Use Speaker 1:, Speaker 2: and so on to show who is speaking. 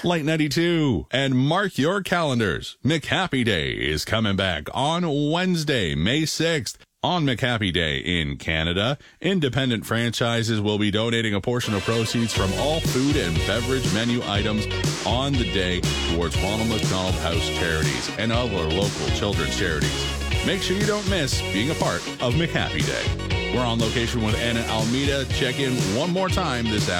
Speaker 1: Light 92. And mark your calendars. McHappy Day is coming back on Wednesday, May 6th. On McHappy Day in Canada, independent franchises will be donating a portion of proceeds from all food and beverage menu items on the day towards Ronald McDonald House Charities and other local children's charities. Make sure you don't miss being a part of McHappy Day. We're on location with Anna Almeida. Check in one more time this afternoon.